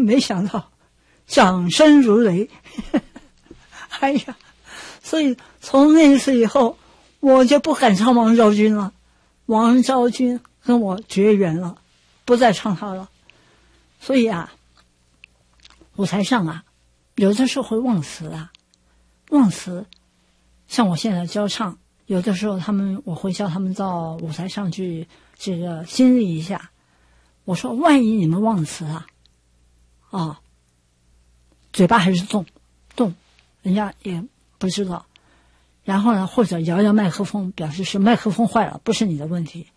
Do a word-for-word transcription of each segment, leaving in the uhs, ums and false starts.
没想到掌声如雷。哎呀，所以从那次以后，我就不敢唱王昭君了，王昭君跟我绝缘了，不再唱她了。所以啊，舞台上啊，有的时候会忘词啊，忘词。像我现在教唱，有的时候他们我会叫他们到舞台上去这个经历一下。我说，万一你们忘词啊，啊，嘴巴还是动动，人家也不知道。然后呢，或者摇摇麦克风，表示是麦克风坏了，不是你的问题，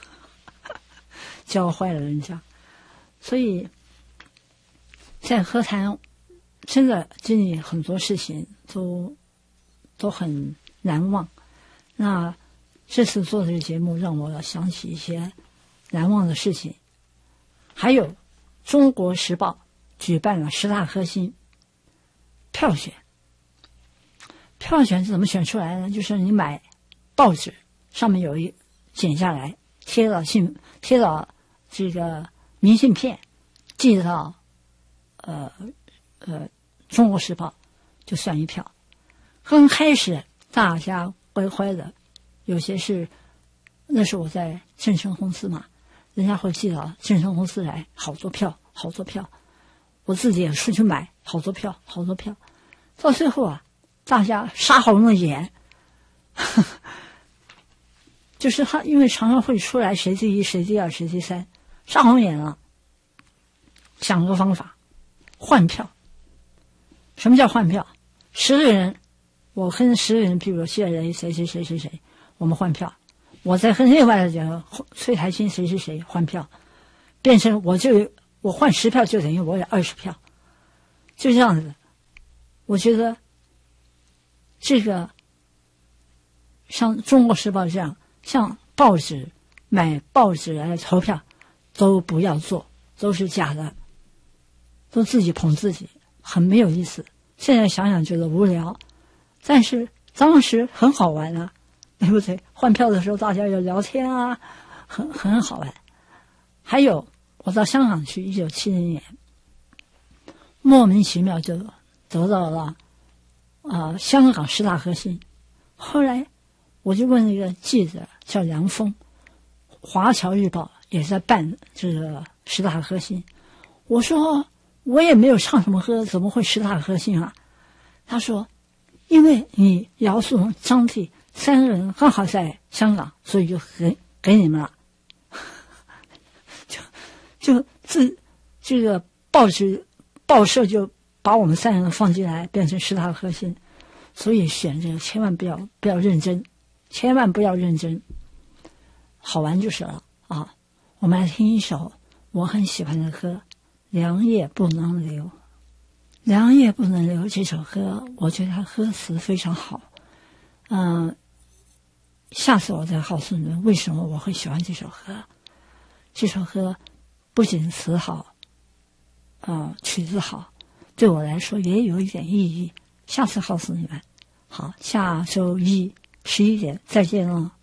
教坏了人家。所以在歌坛真的经历很多事情都都很难忘。那这次做这个节目让我想起一些难忘的事情。还有中国时报举办了十大歌星票选，票选是怎么选出来呢？就是你买报纸，上面有一剪下来贴到信贴到这个明信片，寄到呃呃中国时报，就算一票。刚开始大家乖乖的，有些是那是我在正生公司嘛，人家会寄到正生公司来，好多票好多票，我自己也出去买好多票好多票，到最后啊，大家杀红了眼，呵呵，就是他因为常常会出来谁第一谁第二谁第三，杀红眼了，想个方法换票。什么叫换票？十个人，我跟十个人，比如谢人谁谁谁谁谁，我们换票，我再跟另外的人崔台青谁谁谁换票，变成我就我换十票就等于我有二十票，就这样子。我觉得这个像中国时报这样，像报纸买报纸来投票都不要做，都是假的，都自己捧自己，很没有意思。现在想想觉得无聊，但是当时很好玩啊，对不对？换票的时候大家要聊天啊，很很好玩。还有我到香港去，一九七零年，莫名其妙就得到了啊、呃、香港十大歌星。后来我就问那个记者叫梁峰，华侨日报也在办这个十大歌星，我说我也没有唱什么歌，怎么会十大歌星啊？他说因为你姚素、张帝三个人刚好在香港，所以就给给你们了。就就自这个报纸报社就把我们三人放进来，变成十大歌星。所以选这个千万不要不要认真，千万不要认真，好玩就是了啊！我们来听一首我很喜欢的歌《良夜不能留》。《良夜不能留》这首歌，我觉得它歌词非常好。嗯、呃，下次我再告诉你们为什么我会喜欢这首歌。这首歌不仅词好，啊、呃，曲子好，对我来说也有一点意义。下次告诉你们。好，下周一十一点再见了。